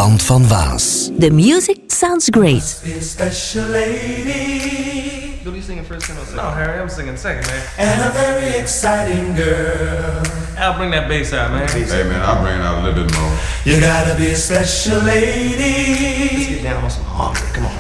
land van Waas. The music sounds great. Special lady. Will you sing first and I'll sing? No, Harry, I'm singing second, man. And a very exciting girl. I'll bring that bass out, man. Hey, man, I'll bring it out a little bit more. You gotta be a special lady. Let's get down on some harmony. Come on.